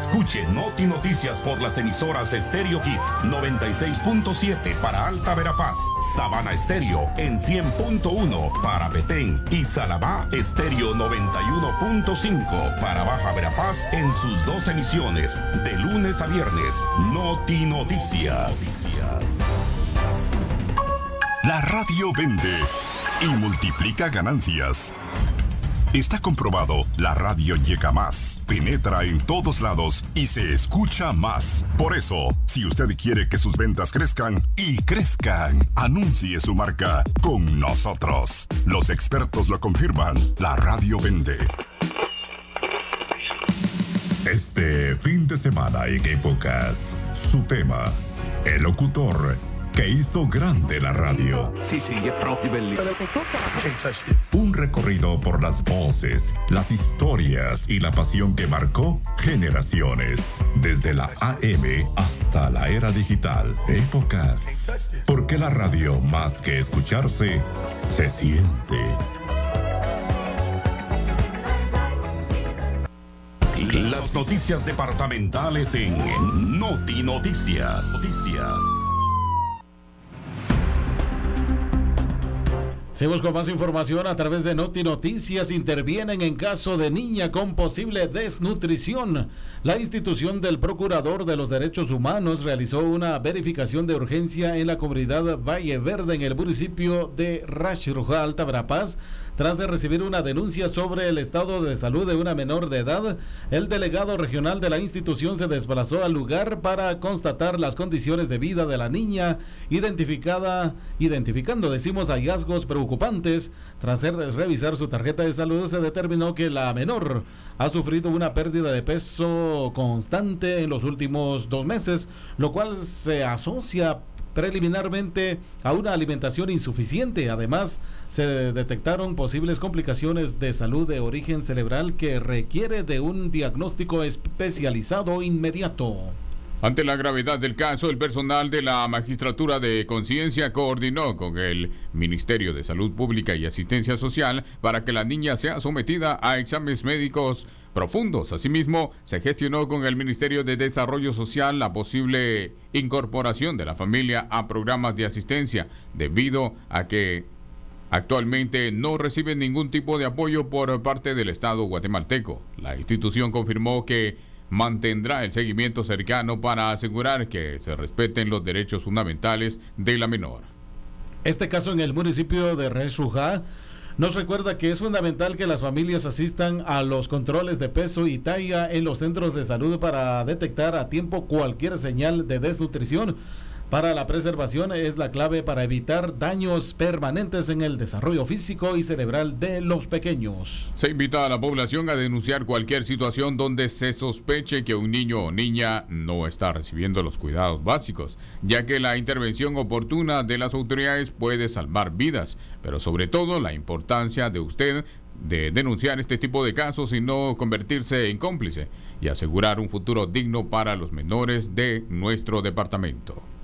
Escuche Noti Noticias por las emisoras Stereo Hits 96.7 para Alta Verapaz, Sabana Estéreo en 100.1 para Petén y Salabá Estéreo 91.5 para Baja Verapaz en sus dos emisiones de lunes a viernes. Noti Noticias. La radio vende y multiplica ganancias. Está comprobado, la radio llega más, penetra en todos lados y se escucha más. Por eso, si usted quiere que sus ventas crezcan y crezcan, anuncie su marca con nosotros. Los expertos lo confirman, la radio vende. Este fin de semana en Épocas, su tema, el locutor que hizo grande la radio. Un recorrido por las voces, las historias y la pasión que marcó generaciones. Desde la AM hasta la era digital. Épocas. Porque la radio, más que escucharse, se siente. Las noticias departamentales en Noti Noticias. Seguimos con más información a través de Noti Noticias. Intervienen en caso de niña con posible desnutrición. La institución del Procurador de los Derechos Humanos realizó una verificación de urgencia en la comunidad Valle Verde en el municipio de Rash Rujá, Alta Verapaz. Tras de recibir una denuncia sobre el estado de salud de una menor de edad, el delegado regional de la institución se desplazó al lugar para constatar las condiciones de vida de la niña, identificando hallazgos preocupantes. Tras revisar su tarjeta de salud, se determinó que la menor ha sufrido una pérdida de peso constante en los últimos 2 meses, lo cual se asocia preliminarmente a una alimentación insuficiente. Además, se detectaron posibles complicaciones de salud de origen cerebral que requiere de un diagnóstico especializado inmediato. Ante la gravedad del caso, el personal de la Magistratura de Conciencia coordinó con el Ministerio de Salud Pública y Asistencia Social para que la niña sea sometida a exámenes médicos profundos. Asimismo, se gestionó con el Ministerio de Desarrollo Social la posible incorporación de la familia a programas de asistencia, debido a que actualmente no reciben ningún tipo de apoyo por parte del Estado guatemalteco. La institución confirmó que mantendrá el seguimiento cercano para asegurar que se respeten los derechos fundamentales de la menor. Este caso en el municipio de Reshujá nos recuerda que es fundamental que las familias asistan a los controles de peso y talla en los centros de salud para detectar a tiempo cualquier señal de desnutrición. Para la preservación es la clave para evitar daños permanentes en el desarrollo físico y cerebral de los pequeños. Se invita a la población a denunciar cualquier situación donde se sospeche que un niño o niña no está recibiendo los cuidados básicos, ya que la intervención oportuna de las autoridades puede salvar vidas, pero sobre todo la importancia de usted de denunciar este tipo de casos y no convertirse en cómplice y asegurar un futuro digno para los menores de nuestro departamento.